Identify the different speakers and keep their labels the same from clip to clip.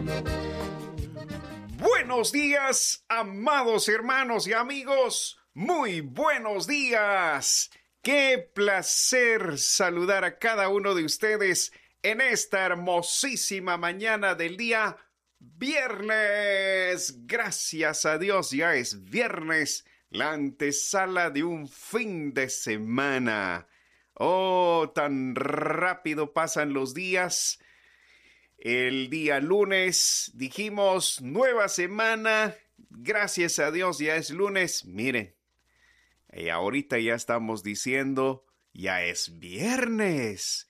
Speaker 1: Buenos días, amados hermanos y amigos. Muy buenos días. Qué placer saludar a cada uno de ustedes en esta hermosísima mañana del día viernes. Gracias a Dios, ya es viernes, la antesala de un fin de semana. Oh, tan rápido pasan los días. El día lunes dijimos nueva semana. Gracias a Dios ya es lunes. Miren, y ahorita ya estamos diciendo ya es viernes.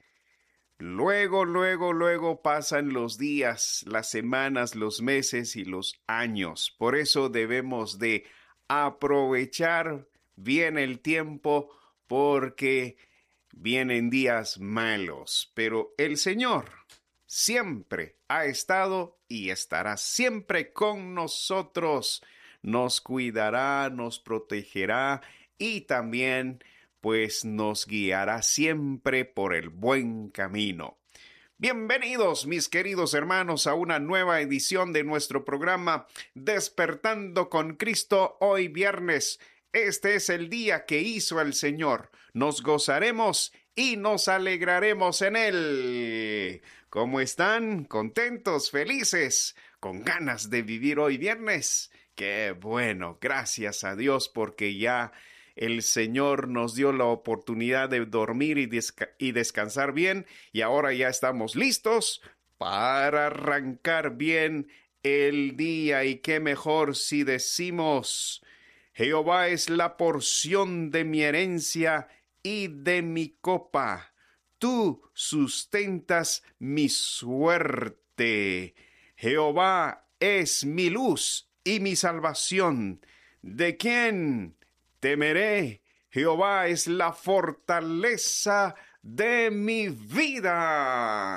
Speaker 1: Luego pasan los días, las semanas, los meses y los años. Por eso debemos de aprovechar bien el tiempo porque vienen días malos. Pero el Señor siempre ha estado y estará siempre con nosotros. Nos cuidará, nos protegerá y también pues nos guiará siempre por el buen camino. Bienvenidos, mis queridos hermanos, a una nueva edición de nuestro programa Despertando con Cristo hoy viernes. Este es el día que hizo el Señor. Nos gozaremos y nos alegraremos en él. ¿Cómo están? ¿Contentos? ¿Felices? ¿Con ganas de vivir hoy viernes? ¡Qué bueno! Gracias a Dios porque ya el Señor nos dio la oportunidad de dormir y descansar bien y ahora ya estamos listos para arrancar bien el día. Y qué mejor si decimos: Jehová es la porción de mi herencia y de mi copa. Tú sustentas mi suerte. Jehová es mi luz y mi salvación. ¿De quién temeré? Jehová es la fortaleza de mi vida.